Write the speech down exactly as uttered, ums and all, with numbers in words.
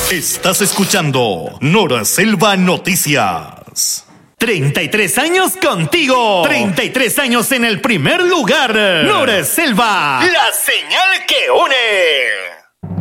Estás escuchando Nora Selva Noticias. treinta y tres años contigo. treinta y tres años en el primer lugar. Nora Selva. La señal que une.